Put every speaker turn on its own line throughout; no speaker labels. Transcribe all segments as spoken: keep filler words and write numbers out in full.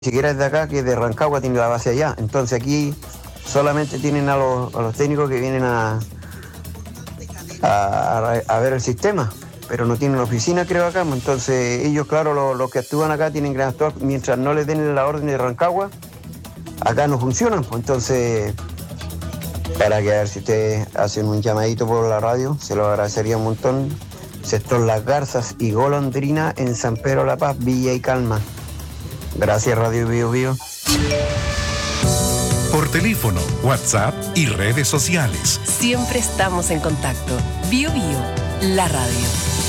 siquiera es de acá, que es de Rancagua, tiene la base allá. Entonces aquí solamente tienen a los, a los técnicos que vienen a, a, a ver el sistema, pero no tienen oficina, creo, acá. Entonces ellos, claro, los, los que actúan acá tienen que actuar mientras no les den la orden de Rancagua. Acá no funcionan, pues entonces, para que a ver si ustedes hacen un llamadito por la radio, se lo agradecería un montón. Sector Las Garzas y Golondrina en San Pedro La Paz, Villa y Calma. Gracias, Radio Bio Bio.
Por teléfono, WhatsApp y redes sociales.
Siempre estamos en contacto. Bio Bio, la radio.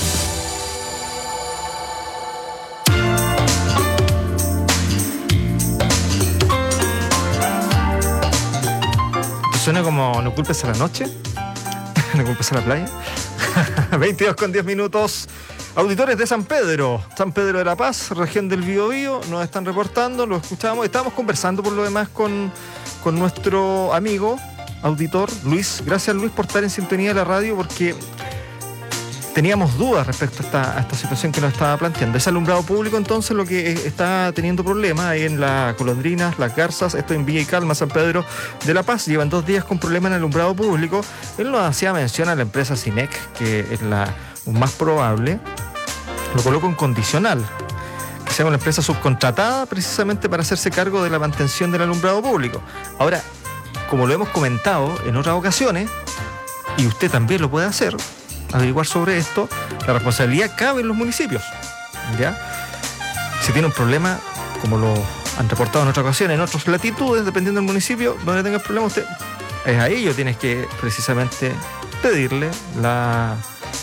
Suena como No culpes a la noche, No culpes a la playa. veintidós con diez minutos. Auditores de San Pedro, San Pedro de la Paz, región del Biobío, nos están reportando, lo escuchamos, estábamos conversando por lo demás con, con nuestro amigo, auditor, Luis. Gracias, Luis, por estar en sintonía de la radio, porque teníamos dudas respecto a esta, a esta situación que nos estaba planteando. Ese alumbrado público, entonces, lo que está teniendo problemas ahí en las Golondrinas, Las Garzas, esto en Villa y Calma, San Pedro de la Paz. Llevan dos días con problemas en el alumbrado público. Él nos hacía mención a la empresa Cinec, que es la más probable. Lo coloco en condicional, que sea una empresa subcontratada precisamente para hacerse cargo de la mantención del alumbrado público. Ahora, como lo hemos comentado en otras ocasiones, y usted también lo puede hacer, averiguar sobre esto, la responsabilidad cabe en los municipios, ¿ya? Si tiene un problema, como lo han reportado en otras ocasiones, en otras latitudes, dependiendo del municipio donde tenga el problema, usted es a ello tienes que precisamente pedirle la...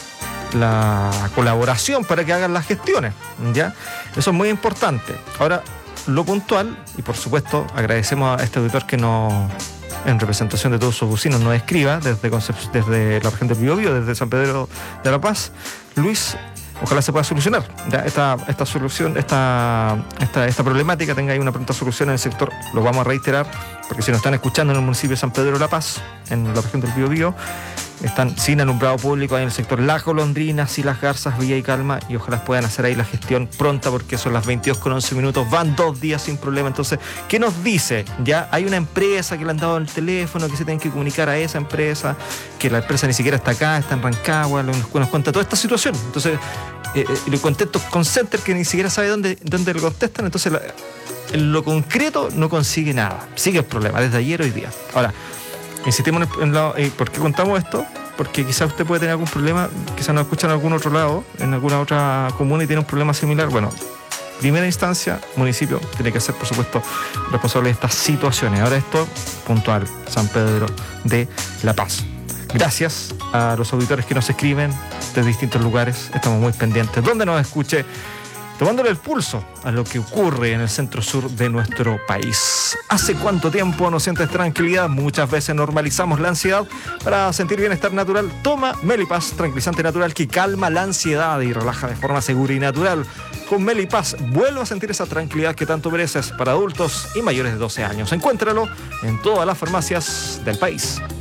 la colaboración para que hagan las gestiones, ¿ya? Eso es muy importante. Ahora, lo puntual, y por supuesto agradecemos a este auditor que nos, en representación de todos sus vecinos, nos escriba desde, Concep- desde la región del Biobío, desde San Pedro de la Paz. Luis, ojalá se pueda solucionar, ¿ya? Esta, esta solución, esta, esta, esta problemática tenga ahí una pronta solución en el sector. Lo vamos a reiterar, porque si nos están escuchando en el municipio de San Pedro de la Paz, en la región del Biobío, están sin alumbrado público ahí en el sector Las Golondrinas y Las Garzas, Villa y Calma, y ojalá puedan hacer ahí la gestión pronta, porque son las veintidós con once minutos, van dos días sin problema. Entonces, ¿qué nos dice? Ya hay una empresa que le han dado el teléfono, que se tienen que comunicar a esa empresa, que la empresa ni siquiera está acá, está en Rancagua, nos, nos cuenta toda esta situación. Entonces, eh, eh, le contesto con Center, que ni siquiera sabe dónde, dónde le contestan. Entonces, la, en lo concreto no consigue nada, sigue el problema desde ayer hoy día. Ahora, insistimos en, en la, eh, ¿por qué contamos esto? Porque quizás usted puede tener algún problema, quizás nos escuchan en algún otro lado, en alguna otra comuna, y tiene un problema similar. Bueno, primera instancia, municipio tiene que ser, por supuesto, responsable de estas situaciones. Ahora esto, puntual, San Pedro de la Paz. Gracias a los auditores que nos escriben de distintos lugares, estamos muy pendientes. Donde nos escuche, tomándole el pulso a lo que ocurre en el centro sur de nuestro país. ¿Hace cuánto tiempo no sientes tranquilidad? Muchas veces normalizamos la ansiedad. Para sentir bienestar natural, toma Melipaz, tranquilizante natural que calma la ansiedad y relaja de forma segura y natural. Con Melipaz, vuelve a sentir esa tranquilidad que tanto mereces, para adultos y mayores de doce años. Encuéntralo en todas las farmacias del país.